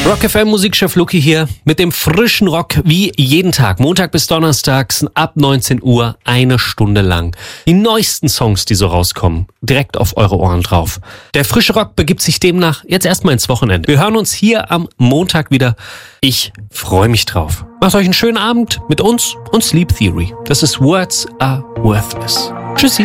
Rock FM Musikchef Luki hier mit dem frischen Rock wie jeden Tag, Montag bis Donnerstags ab 19 Uhr, eine Stunde lang. Die neuesten Songs, die so rauskommen, direkt auf eure Ohren drauf. Der frische Rock begibt sich demnach jetzt erstmal ins Wochenende. Wir hören uns hier am Montag wieder. Ich freue mich drauf. Macht euch einen schönen Abend mit uns und Sleep Theory. Das ist Words Are Worthless. Tschüssi.